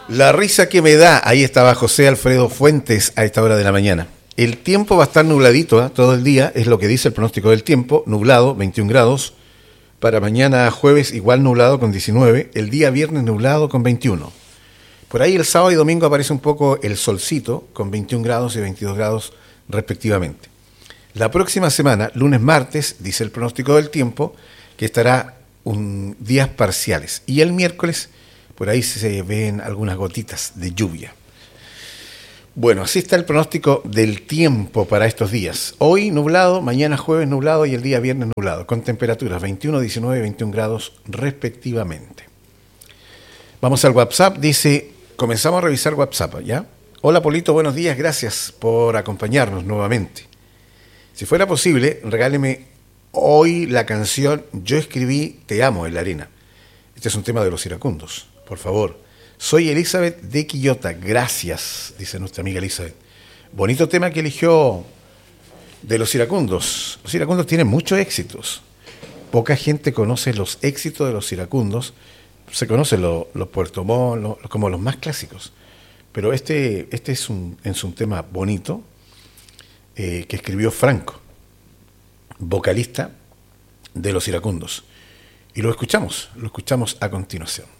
La risa que me da, ahí estaba José Alfredo Fuentes a esta hora de la mañana. El tiempo va a estar nubladito, todo el día, es lo que dice el pronóstico del tiempo, nublado, 21 grados. Para mañana jueves igual nublado con 19, el día viernes nublado con 21. Por ahí el sábado y domingo aparece un poco el solcito con 21 grados y 22 grados respectivamente. La próxima semana, lunes, martes, dice el pronóstico del tiempo, que estará días parciales. Y el miércoles, por ahí se ven algunas gotitas de lluvia. Bueno, así está el pronóstico del tiempo para estos días. Hoy nublado, mañana jueves nublado y el día viernes nublado, con temperaturas 21, 19 y 21 grados respectivamente. Vamos al WhatsApp, dice, comenzamos a revisar WhatsApp, ¿ya? Hola Polito, buenos días, gracias por acompañarnos nuevamente. Si fuera posible, regáleme hoy la canción Yo escribí Te amo en la arena. Este es un tema de los iracundos, por favor. Soy Elizabeth de Quillota, gracias, dice nuestra amiga Elizabeth. Bonito tema que eligió de los iracundos. Los iracundos tienen muchos éxitos. Poca gente conoce los éxitos de los iracundos. Se conocen los Puerto Montt, como los más clásicos. Pero este es un tema bonito que escribió Franco, vocalista de los iracundos. Y lo escuchamos a continuación.